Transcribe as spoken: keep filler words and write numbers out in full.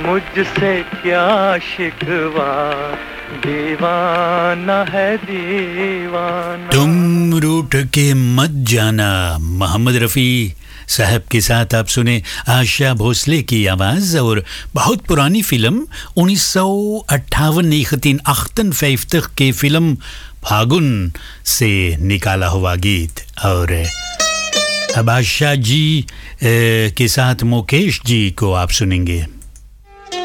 मुझसे क्या शिकवा दीवाना है दीवाना तुम रूठ के मत जाना मोहम्मद रफ़ी साहब के साथ आप सुने आशा भोसले की आवाज़ और बहुत पुरानी फिल्म उन्नीस सौ अट्ठावन निneteen के फिल्म फागुन से निकाला हुआ गीत और अब आशा जी के साथ मुकेश जी को आप सुनेंगे